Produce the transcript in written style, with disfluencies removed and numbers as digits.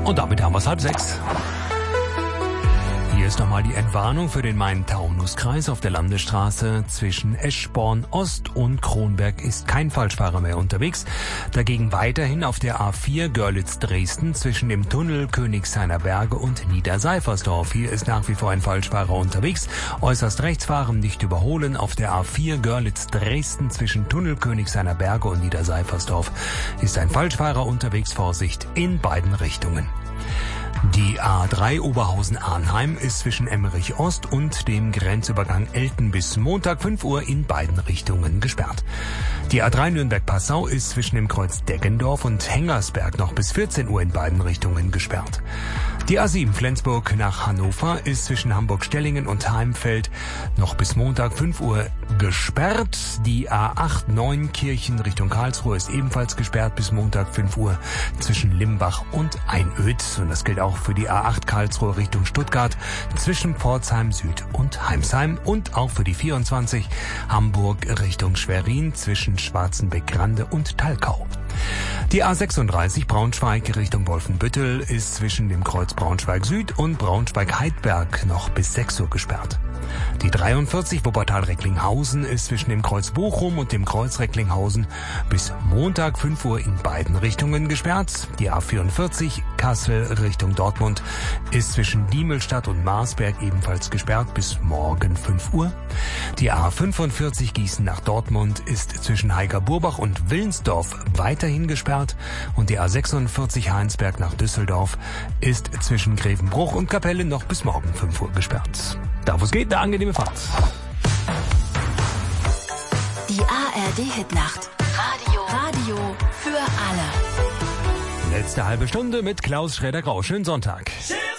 Und damit haben wir es 5:30. Hier ist nochmal die Entwarnung für den Main-Taunus-Kreis. Auf der Landesstraße zwischen Eschborn Ost und Kronberg ist kein Falschfahrer mehr unterwegs. Dagegen weiterhin auf der A4 Görlitz-Dresden zwischen dem Tunnel Königshainer Berge und Niederseifersdorf. Hier ist nach wie vor ein Falschfahrer unterwegs. Äußerst rechts fahren, nicht überholen. Auf der A4 Görlitz-Dresden zwischen Tunnel Königshainer Berge und Niederseifersdorf ist ein Falschfahrer unterwegs. Vorsicht in beiden Richtungen. Die A3 Oberhausen-Arnheim ist zwischen Emmerich Ost und dem Grenzübergang Elten bis Montag 5 Uhr in beiden Richtungen gesperrt. Die A3 Nürnberg-Passau ist zwischen dem Kreuz Deggendorf und Hengersberg noch bis 14 Uhr in beiden Richtungen gesperrt. Die A7 Flensburg nach Hannover ist zwischen Hamburg-Stellingen und Heimfeld noch bis Montag 5 Uhr gesperrt. Die A8 Neunkirchen Richtung Karlsruhe ist ebenfalls gesperrt bis Montag 5 Uhr zwischen Limbach und Einöd. Und das gilt auch für die A8 Karlsruhe Richtung Stuttgart zwischen Pforzheim Süd und Heimsheim und auch für die 24 Hamburg Richtung Schwerin zwischen Schwarzenbeck-Grande und Talkau. Die A36 Braunschweig Richtung Wolfenbüttel ist zwischen dem Kreuz Braunschweig Süd und Braunschweig-Heidberg noch bis 6 Uhr gesperrt. Die 43 Wuppertal-Recklinghausen ist zwischen dem Kreuz Bochum und dem Kreuz Recklinghausen bis Montag 5 Uhr in beiden Richtungen gesperrt. Die A44 Kassel Richtung Dortmund ist zwischen Diemelstadt und Marsberg ebenfalls gesperrt bis morgen 5 Uhr. Die A45 Gießen nach Dortmund ist zwischen Heiger-Burbach und Willensdorf weiterhin gesperrt und die A46 Heinsberg nach Düsseldorf ist zwischen Grevenbruch und Kapelle noch bis morgen 5 Uhr gesperrt. Da wo es geht, eine angenehme Fahrt. Die ARD-Hitnacht. Radio für alle. Letzte halbe Stunde mit Klaus Schroeder-Grau. Schönen Sonntag.